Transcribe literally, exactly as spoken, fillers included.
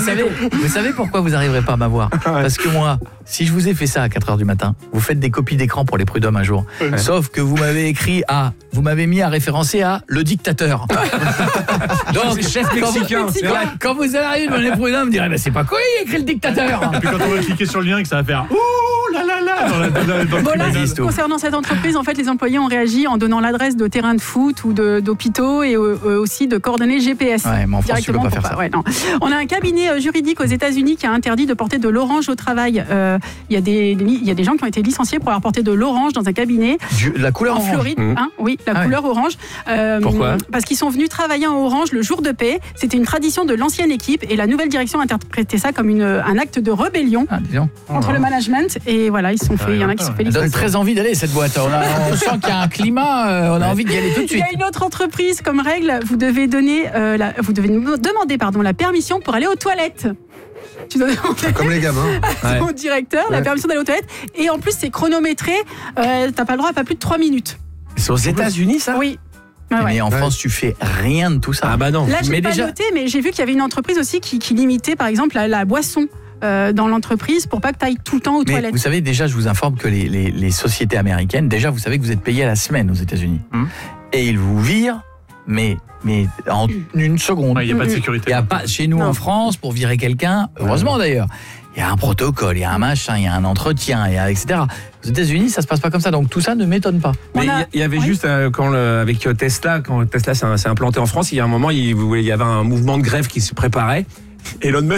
savez, vous savez pourquoi vous n'arriverez pas à m'avoir? Parce que moi, si je vous ai fait ça à quatre heures du matin, vous faites des copies d'écran pour les prud'hommes un jour. Ouais. Sauf que vous m'avez écrit à, vous m'avez mis à référencer à le dictateur. Donc, chef mexicain, quand, quand, quand vous allez arriver devant les prud'hommes, vous direz, bah, c'est pas quoi, il a écrit le dictateur. Et puis quand on va cliquer sur le lien, que ça va faire ouh là là là dans la, dans la, dans le bon, là, concernant cette entreprise, en fait, les employés ont réagi en donnant l'adresse de terrains de foot ou de, d'hôpitaux et euh, aussi de coordonnées G P S. Ouais, mais en France, tu peux pas faire ça. Ouais, non. On a un cabinet juridique aux États-Unis qui a interdit de porter de l'orange au travail. Euh, il y a des il y a des gens qui ont été licenciés pour avoir porté de l'orange dans un cabinet. Du, la couleur en orange. Floride, mmh. hein, oui, la ah couleur ouais. orange. Euh, Pourquoi? Parce qu'ils sont venus travailler en orange le jour de paix. C'était une tradition de l'ancienne équipe et la nouvelle direction a interprété ça comme une, un acte de rébellion ah, contre oh. le management. Et voilà, ils sont fait. Il y en a qui sont fait. Ça donne très envie d'aller cette boîte. On, a, on sent qu'il y a un climat. Euh, on a envie d'y aller tout de suite. Il y a une autre entreprise comme règle. Vous devez donner, euh, la, vous devez demander pardon la permission pour aller aux toilettes. Tu dois demander comme les gamins à ton ouais. directeur ouais. la permission d'aller aux toilettes. Et en plus, c'est chronométré. Euh, t'as pas le droit à pas plus de trois minutes. C'est aux États-Unis, ça? Oui. Ouais, mais ouais. en France, tu fais rien de tout ça. Ah bah non. Là, j'ai mais pas déjà... noté, mais j'ai vu qu'il y avait une entreprise aussi qui, qui limitait, par exemple, la, la boisson. Euh, dans l'entreprise pour pas que tu ailles tout le temps aux mais toilettes. Vous savez, déjà, je vous informe que les, les, les sociétés américaines, déjà, vous savez que vous êtes payé à la semaine aux États-Unis. Mmh. Et ils vous virent, mais, mais en une seconde. Il n'y a pas de sécurité. Y a pas, chez nous, non. en France, pour virer quelqu'un, heureusement d'ailleurs, il y a un protocole, il y a un machin, il y a un entretien, y a, et cetera. Aux États-Unis, ça se passe pas comme ça, donc tout ça ne m'étonne pas. Mais il a... y, y avait oui. juste euh, quand le, avec Tesla, quand Tesla s'est implanté en France, il y a un moment, il, il y avait un mouvement de grève qui se préparait. Elon Musk